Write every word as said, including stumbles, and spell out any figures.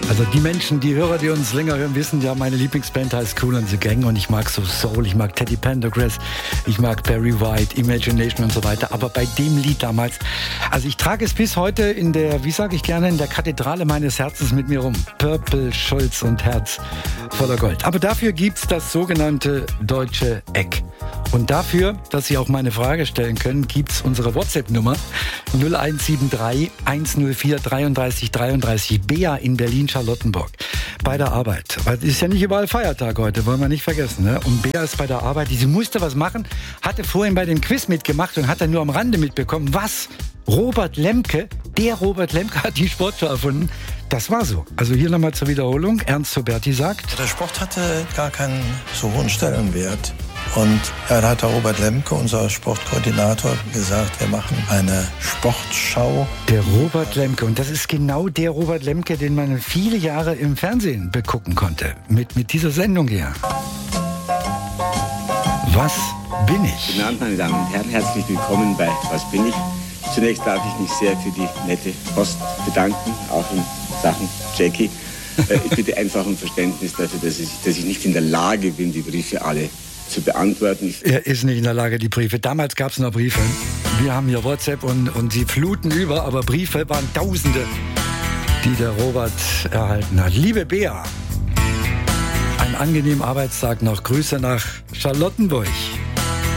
Also die Menschen, die Hörer, die uns länger hören, wissen ja, meine Lieblingsband heißt Kool and the Gang und ich mag so Soul, ich mag Teddy Pendergrass, ich mag Barry White, Imagination und so weiter. Aber bei dem Lied damals, also ich trage es bis heute in der, wie sage ich gerne, in der Kathedrale meines Herzens mit mir rum. Purple, Schulz und Herz voller Gold. Aber dafür gibt's das sogenannte Deutsche Eck. Und dafür, dass Sie auch meine Frage stellen können, gibt's unsere WhatsApp-Nummer null eins sieben drei eins null vier dreiunddreißig dreiunddreißig. Bea in Berlin-Charlottenburg. Bei der Arbeit. Weil es ist ja nicht überall Feiertag heute, wollen wir nicht vergessen. Ne? Und Bea ist bei der Arbeit. Sie musste was machen, hatte vorhin bei dem Quiz mitgemacht und hat dann nur am Rande mitbekommen, was? Robert Lemke, der Robert Lemke hat die Sportschau erfunden. Das war so. Also hier nochmal zur Wiederholung. Ernst Soberti sagt: Der Sport hatte gar keinen so hohen Stellenwert. Und ja, da hat der Robert Lemke, unser Sportkoordinator, gesagt, wir machen eine Sportschau. Der Robert Lemke. Und das ist genau der Robert Lemke, den man viele Jahre im Fernsehen begucken konnte. Mit, mit dieser Sendung hier. Was bin ich? Guten Abend, meine Damen und Herren. Herzlich willkommen bei Was bin ich? Zunächst darf ich mich sehr für die nette Post bedanken, auch in Sachen Jackie. Ich bitte einfach um Verständnis dafür, dass ich, dass ich nicht in der Lage bin, die Briefe alle zu beantworten. Er ist nicht in der Lage, die Briefe. Damals gab es noch Briefe. Wir haben hier WhatsApp und, und sie fluten über, aber Briefe waren Tausende, die der Robert erhalten hat. Liebe Bea, einen angenehmen Arbeitstag noch. Grüße nach Charlottenburg.